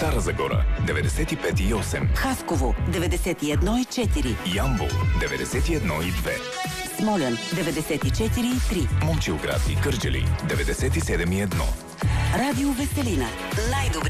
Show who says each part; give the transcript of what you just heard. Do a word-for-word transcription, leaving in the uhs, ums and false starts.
Speaker 1: Стара Загора деветдесет и пет и осем,
Speaker 2: Хасково деветдесет и едно и четири,
Speaker 1: Ямбол деветдесет и едно и две,
Speaker 2: Смолян деветдесет и четири и три,
Speaker 1: Момчилград и Кърджали деветдесет и седем и едно.
Speaker 2: Радио Веселина. Най-добри